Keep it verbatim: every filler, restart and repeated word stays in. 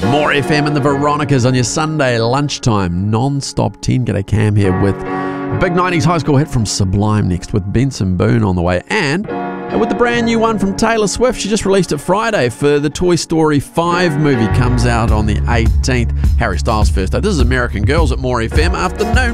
More F M and the Veronicas on your Sunday lunchtime, non-stop ten. G'day, Cam here with a big nineties high school hit from Sublime next with Benson Boone on the way. And with the brand new one from Taylor Swift, she just released it Friday for the Toy Story five movie. Comes out on the eighteenth. Harry Styles first up. This is American Girls at More F M afternoon.